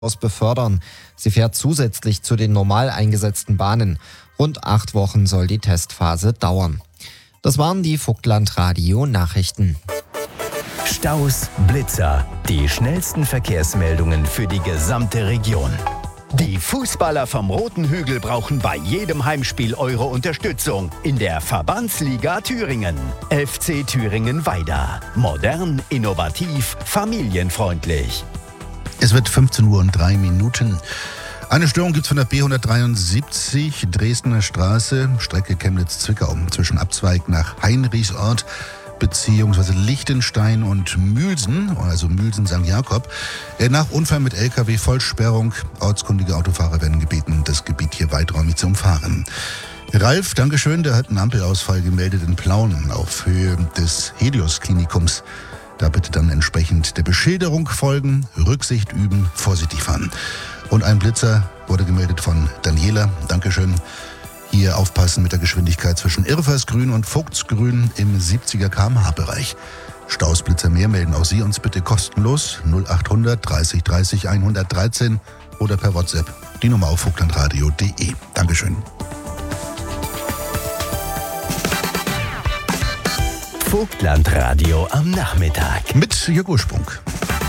befördern. Sie fährt zusätzlich zu den normal eingesetzten Bahnen. Rund 8 Wochen soll die Testphase dauern. Das waren die Vogtland-Radio-Nachrichten. Staus, Blitzer, die schnellsten Verkehrsmeldungen für die gesamte Region. Die Fußballer vom Roten Hügel brauchen bei jedem Heimspiel eure Unterstützung in der Verbandsliga Thüringen. FC Thüringen-Weida. Modern, innovativ, familienfreundlich. Es wird 15:03 Uhr. Eine Störung gibt es von der B173 Dresdner Straße, Strecke Chemnitz-Zwickau, zwischen Abzweig nach Heinrichsort bzw. Lichtenstein und Mühlsen, also Mühlsen-St. Jakob. Nach Unfall mit LKW Vollsperrung. Ortskundige Autofahrer werden gebeten, das Gebiet hier weiträumig zu umfahren. Ralf, Dankeschön, der hat einen Ampelausfall gemeldet in Plauen auf Höhe des Helios-Klinikums. Da bitte dann entsprechend der Beschilderung folgen, Rücksicht üben, vorsichtig fahren. Und ein Blitzer wurde gemeldet von Daniela. Dankeschön. Hier aufpassen mit der Geschwindigkeit zwischen Irrfassgrün und Vogtsgrün im 70er km/h-Bereich. Stausblitzer mehr melden auch Sie uns bitte kostenlos 0800 30 30 113 oder per WhatsApp die Nummer auf vogtlandradio.de. Dankeschön. Vogtlandradio am Nachmittag. Mit Jörg Ursprung.